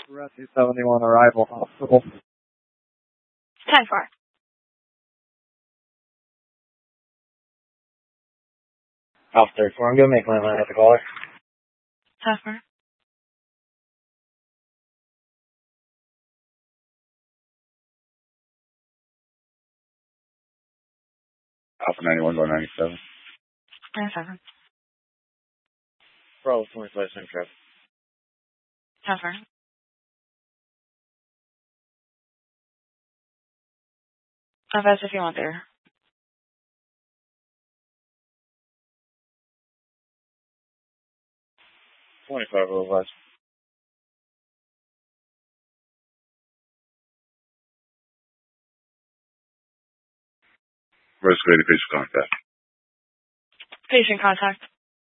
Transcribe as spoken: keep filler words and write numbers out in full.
We're at two seventy-one arrival hospital. ten four. Alpha thirty-four, I'm going to make my line at the caller. ten four. Alpha ninety-one, going ninety-seven. ninety-seven. Bravo twenty-five, same traffic. ten four. Advise if you want there. twenty-five, otherwise. Risk patient contact. Patient contact.